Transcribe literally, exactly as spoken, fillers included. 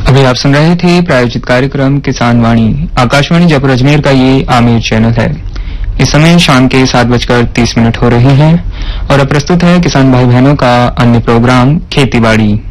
अभी आप सुन रहे थे प्रायोजित कार्यक्रम किसान वाणी। आकाशवाणी जयपुर अजमेर का ये आमिर चैनल है। इस समय शाम के सात बजकर तीस मिनट हो रहे हैं और अब प्रस्तुत है किसान भाई बहनों का अन्य प्रोग्राम खेती बाड़ी।